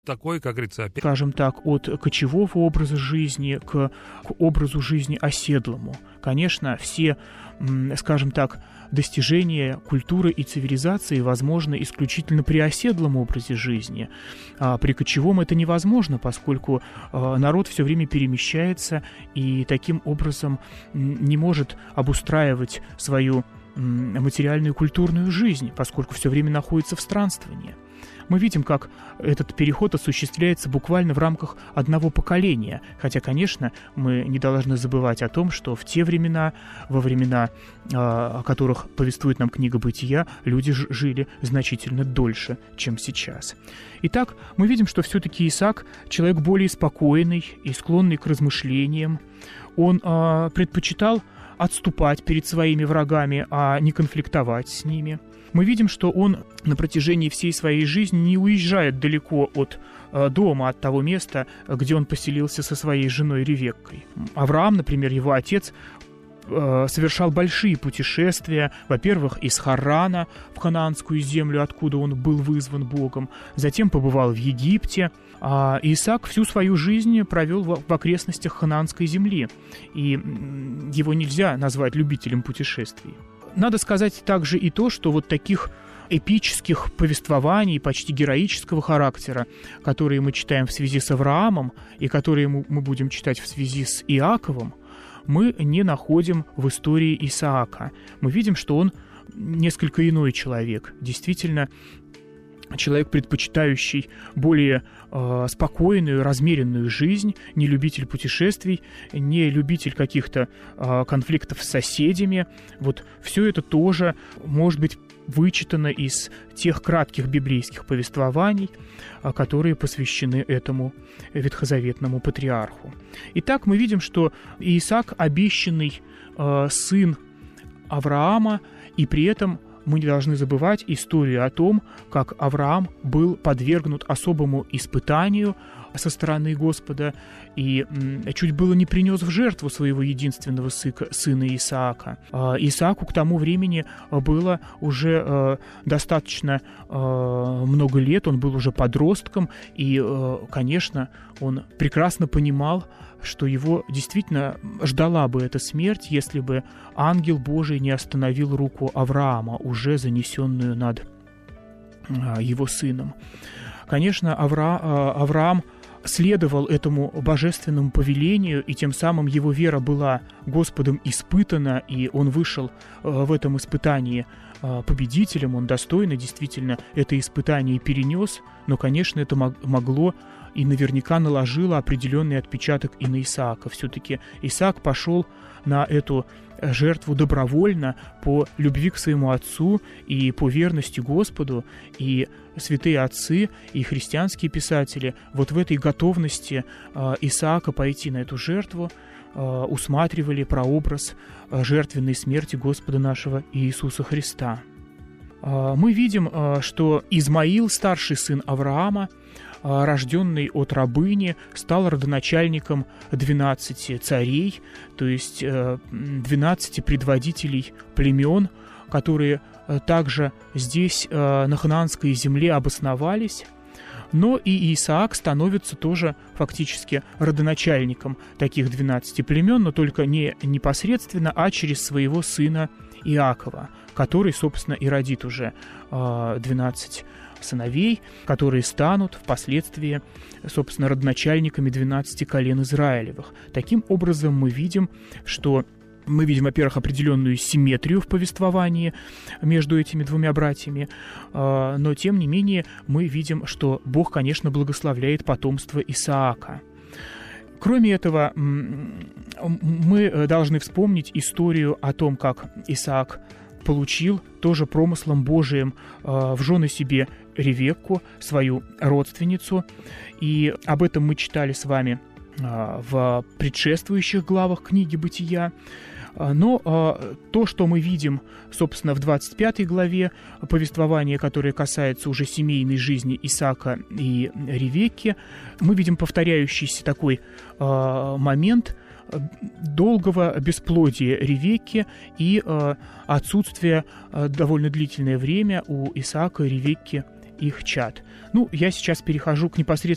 Такой, как говорится, скажем так, от кочевого образа жизни к образу жизни оседлому. Конечно, все, скажем так, достижения культуры и цивилизации возможны исключительно при оседлом образе жизни. А при кочевом это невозможно, поскольку народ все время перемещается и таким образом не может обустраивать свою материальную и культурную жизнь, поскольку все время находится в странствовании. Мы видим, как этот переход осуществляется буквально в рамках одного поколения. Хотя, конечно, мы не должны забывать о том, что в те времена, во времена, о которых повествует нам книга «Бытия», люди жили значительно дольше, чем сейчас. Итак, мы видим, что все-таки Исаак – человек более спокойный и склонный к размышлениям. Он предпочитал отступать перед своими врагами, а не конфликтовать с ними. Мы видим, что он на протяжении всей своей жизни не уезжает далеко от дома, от того места, где он поселился со своей женой Ревеккой. Авраам, например, его отец, совершал большие путешествия, во-первых, из Харрана в ханаанскую землю, откуда он был вызван Богом, затем побывал в Египте, а Исаак всю свою жизнь провел в окрестностях ханаанской земли, и его нельзя назвать любителем путешествий. Надо сказать также и то, что вот таких эпических повествований, почти героического характера, которые мы читаем в связи с Авраамом и которые мы будем читать в связи с Иаковом, мы не находим в истории Исаака. Мы видим, что он несколько иной человек, действительно человек, предпочитающий более спокойную, размеренную жизнь, не любитель путешествий, не любитель каких-то конфликтов с соседями. Вот все это тоже может быть вычитано из тех кратких библейских повествований, которые посвящены этому ветхозаветному патриарху. Итак, мы видим, что Исаак – обещанный сын Авраама, и при этом мы не должны забывать историю о том, как Авраам был подвергнут особому испытанию со стороны Господа и чуть было не принес в жертву своего единственного сына Исаака. Исааку к тому времени было уже достаточно много лет, он был уже подростком, и, конечно, он прекрасно понимал, что его действительно ждала бы эта смерть, если бы ангел Божий не остановил руку Авраама, уже занесенную над его сыном. Конечно, Авраам следовал этому божественному повелению, и тем самым его вера была Господом испытана, и он вышел в этом испытании победителем, он достойно действительно это испытание перенес, но, конечно, это могло и наверняка наложило определенный отпечаток и на Исаака. Все-таки Исаак пошел на эту жертву добровольно по любви к своему отцу и по верности Господу, и святые отцы и христианские писатели вот в этой готовности Исаака пойти на эту жертву усматривали прообраз жертвенной смерти Господа нашего Иисуса Христа. Мы видим, что Измаил, старший сын Авраама, рожденный от рабыни, стал родоначальником 12 царей, то есть 12 предводителей племен, которые также здесь, на ханаанской земле, обосновались. Но и Исаак становится тоже фактически родоначальником таких 12 племен, но только не непосредственно, а через своего сына Иакова, который, собственно, и родит уже 12 сыновей, которые станут впоследствии, собственно, родоначальниками 12 колен Израилевых. Таким образом, мы видим, во-первых, определенную симметрию в повествовании между этими двумя братьями, но, тем не менее, мы видим, что Бог, конечно, благословляет потомство Исаака. Кроме этого, мы должны вспомнить историю о том, как Исаак получил тоже промыслом Божиим в жены себе Ревекку, свою родственницу, и об этом мы читали с вами в предшествующих главах книги «Бытия». Но то, что мы видим, собственно, в 25 главе, повествование, которое касается уже семейной жизни Исаака и Ревекки, мы видим повторяющийся такой момент долгого бесплодия Ревекки и отсутствия довольно длительное время у Исаака и Ревекки их чад. Я сейчас перехожу к непосредственно